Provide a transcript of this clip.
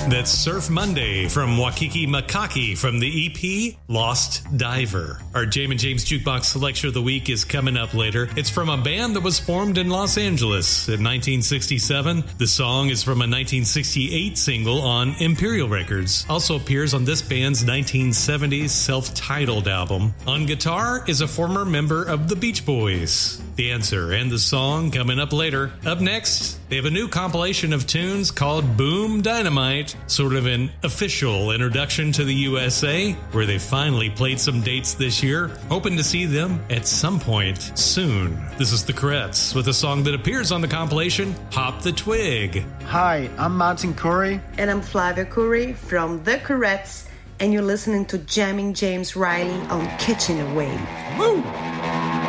That's Surf Monday from Waikiki Makaki from the EP Lost Diver. Our Jam and James Jukebox Selection of the Week is coming up later. It's from a band that was formed in Los Angeles in 1967. The song is from a 1968 single on Imperial Records. Also appears on this band's 1970s self-titled album. On guitar is a former member of the Beach Boys. The answer and the song coming up later. Up next, they have a new compilation of tunes called Boom Dynamite, sort of an official introduction to the USA, where they finally played some dates this year. Hoping to see them at some point soon. This is the Courettes with a song that appears on the compilation, Hop the Twig. Hi, I'm Martin Curry. And I'm Flavia Curry from the Courettes, and you're listening to Jamming James Riley on Catching a Wave. Woo!